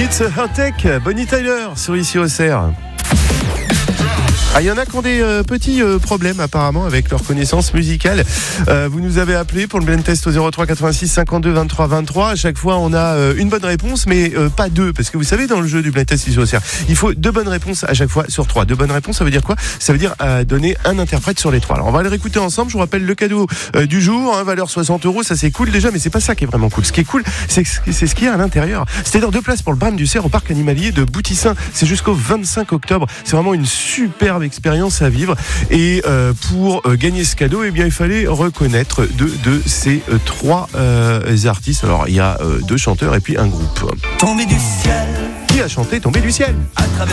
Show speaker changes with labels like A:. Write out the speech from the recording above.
A: It's a Hot Tech, Bonnie Tyler sur Ici au Cerf. Il y en a qui ont des petits problèmes apparemment avec leur connaissance musicale. Vous nous avez appelé pour le blind test au 03 86 52 23 23. À chaque fois, on a une bonne réponse, mais pas deux. Parce que vous savez, dans le jeu du blind test ici au Cerf, il faut 2 bonnes réponses à chaque fois sur 3. 2 bonnes réponses, ça veut dire quoi ? Ça veut dire donner un interprète sur les 3. Alors, on va les réécouter ensemble. Je vous rappelle le cadeau du jour, valeur 60 €. Ça, c'est cool déjà, mais c'est pas ça qui est vraiment cool. Ce qui est cool, c'est ce qu'il y a à l'intérieur. C'est-à-dire 2 places pour le Bram du Cerf au parc animalier de Boutissin. C'est jusqu'au 25 octobre. C'est vraiment une superbe expérience à vivre. Et pour gagner ce cadeau, eh bien, il fallait reconnaître 2 de ces 3 artistes. Alors, il y a 2 chanteurs et puis un groupe.
B: Tombé du ciel.
A: Qui a chanté Tombé du ciel ?
B: À travers